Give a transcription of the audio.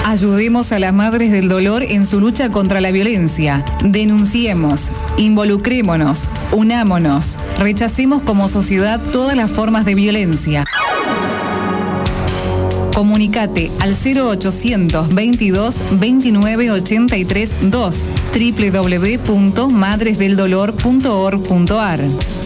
Ayudemos a las madres del dolor en su lucha contra la violencia. Denunciemos, involucrémonos, unámonos, rechacemos como sociedad todas las formas de violencia. Comunicate al 0800 22 29 83 2 www.madresdeldolor.org.ar.